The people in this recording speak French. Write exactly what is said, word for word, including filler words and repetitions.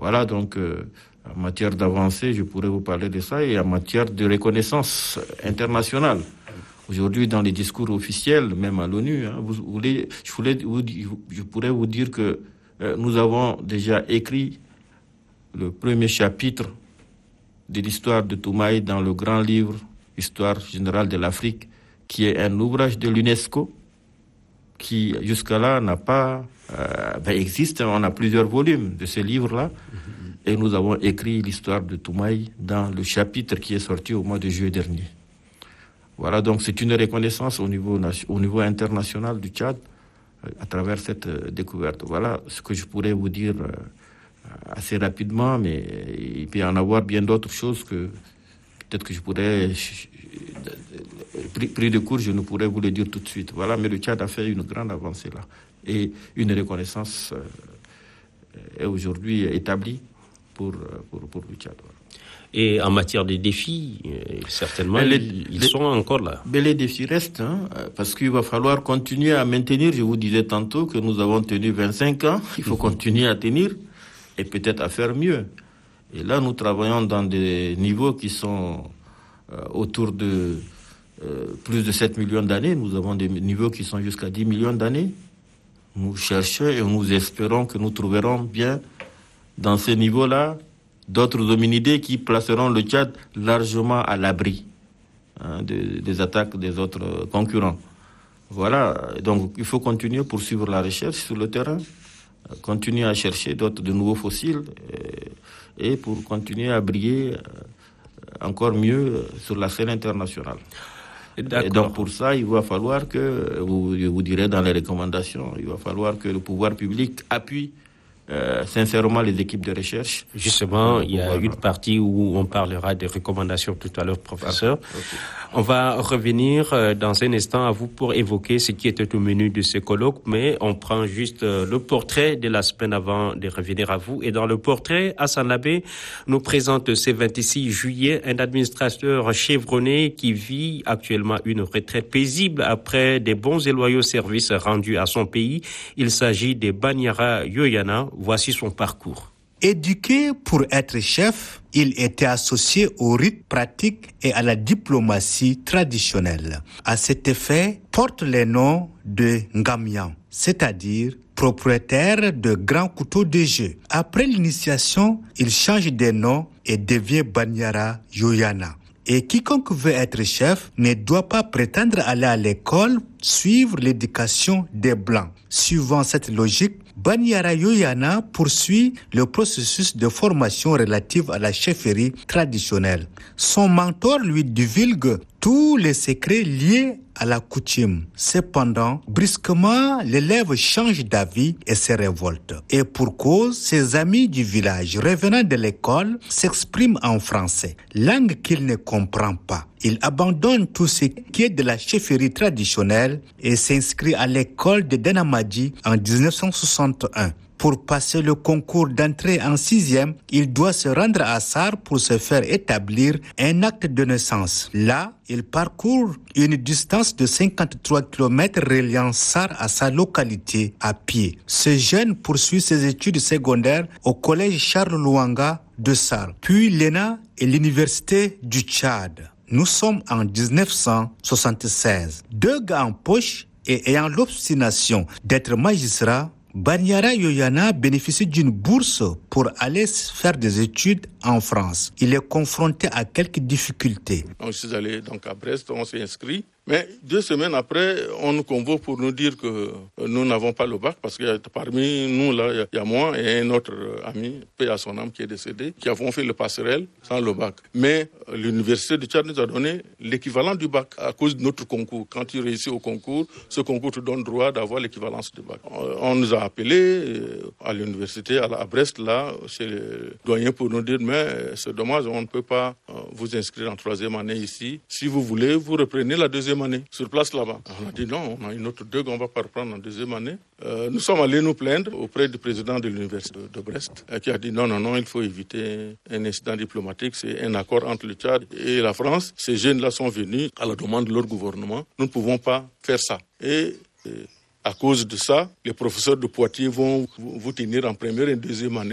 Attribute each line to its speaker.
Speaker 1: Voilà, donc, euh, en matière d'avancée, je pourrais vous parler de ça, et en matière de reconnaissance internationale. Aujourd'hui, dans les discours officiels, même à l'ONU, hein, vous, vous voulez, je, voulais, vous, je pourrais vous dire que euh, nous avons déjà écrit le premier chapitre de l'histoire de Toumaï dans le grand livre « Histoire générale de l'Afrique », qui est un ouvrage de l'UNESCO, qui jusqu'à là n'a pas... Euh, ben existe, on a plusieurs volumes de ce livre-là, mm-hmm. et nous avons écrit l'histoire de Toumaï dans le chapitre qui est sorti au mois de juillet dernier. Voilà, donc c'est une reconnaissance au niveau, au niveau international du Tchad euh, à travers cette euh, découverte. Voilà ce que je pourrais vous dire euh, assez rapidement, mais il peut y en avoir bien d'autres choses que peut-être que je pourrais, pris, pris de court, je ne pourrais vous le dire tout de suite. Voilà, mais le Tchad a fait une grande avancée là. Et une reconnaissance euh, est aujourd'hui établie pour, pour, pour le Tchad. Voilà.
Speaker 2: Et en matière de défis, certainement, les, ils les, sont encore là.
Speaker 1: Mais les défis restent, hein, parce qu'il va falloir continuer à maintenir. Je vous disais tantôt que nous avons tenu vingt-cinq ans. Il faut continuer à tenir et peut-être à faire mieux. Et là, nous travaillons dans des niveaux qui sont euh, autour de euh, plus de sept millions d'années. Nous avons des niveaux qui sont jusqu'à dix millions d'années. Nous cherchons et nous espérons que nous trouverons bien dans ces niveaux-là d'autres hominidés qui placeront le Tchad largement à l'abri hein, des, des attaques des autres concurrents. Voilà, donc il faut continuer à poursuivre la recherche sur le terrain, continuer à chercher d'autres, de nouveaux fossiles et, et pour continuer à briller encore mieux sur la scène internationale.
Speaker 2: D'accord.
Speaker 1: Et donc pour ça, il va falloir que, vous, je vous dirai dans les recommandations, il va falloir que le pouvoir public appuie Euh, sincèrement les équipes de recherche.
Speaker 2: Justement, il y a une partie où on parlera des recommandations tout à l'heure, professeur. Ah, okay. On va revenir euh, dans un instant à vous pour évoquer ce qui était au menu de ce colloque, mais on prend juste euh, le portrait de la semaine avant de revenir à vous. Et dans le portrait, Hassan Labé nous présente ce vingt-six juillet un administrateur chevronné qui vit actuellement une retraite paisible après des bons et loyaux services rendus à son pays. Il s'agit de Banyara Yoyana. Voici son parcours.
Speaker 3: Éduqué pour être chef, il était associé aux rites pratiques et à la diplomatie traditionnelle. À cet effet, porte les noms de Ngamian, c'est-à-dire propriétaire de grands couteaux de jeu. Après l'initiation, il change de nom et devient Banyara Yoyana. Et quiconque veut être chef ne doit pas prétendre aller à l'école, suivre l'éducation des Blancs. Suivant cette logique, Banyara Yoyana poursuit le processus de formation relative à la chefferie traditionnelle. Son mentor lui divulgue tous les secrets liés à la coutume. Cependant, brusquement, l'élève change d'avis et se révolte. Et pour cause, ses amis du village revenant de l'école s'expriment en français, langue qu'il ne comprend pas. Il abandonne tout ce qui est de la chefferie traditionnelle et s'inscrit à l'école de Denamadi en dix-neuf cent soixante et un. Pour passer le concours d'entrée en sixième, il doit se rendre à Sar pour se faire établir un acte de naissance. Là, il parcourt une distance de cinquante-trois kilomètres reliant Sar à sa localité à pied. Ce jeune poursuit ses études secondaires au collège Charles Luanga de Sar, puis l'E N A et l'Université du Tchad. Nous sommes en dix-neuf cent soixante-seize. Deux gars en poche et ayant l'obstination d'être magistrat, Banyara Yoyana bénéficie d'une bourse pour aller faire des études en France. Il est confronté à quelques difficultés.
Speaker 4: Je suis allé donc à Brest, on s'est inscrit. Mais deux semaines après, on nous convoque pour nous dire que nous n'avons pas le bac parce que parmi nous, là, il y a moi et un autre ami, paix à son âme, qui est décédé, qui avons fait le passerelle sans le bac. Mais l'université de Tchad nous a donné l'équivalent du bac à cause de notre concours. Quand tu réussis au concours, ce concours te donne droit d'avoir l'équivalence du bac. On nous a appelés à l'université, à Brest, là, chez les doyens pour nous dire, mais c'est dommage, on ne peut pas vous inscrire en troisième année ici. Si vous voulez, vous reprenez la deuxième année sur place là-bas. On a dit non, on a une autre deux qu'on va pas reprendre en deuxième année. Euh, nous sommes allés nous plaindre auprès du président de l'université de Brest euh, qui a dit non, non, non, il faut éviter un incident diplomatique. C'est un accord entre le Tchad et la France. Ces jeunes-là sont venus à la demande de leur gouvernement. Nous ne pouvons pas faire ça. Et, et à cause de ça, les professeurs de Poitiers vont vous tenir en première et deuxième année.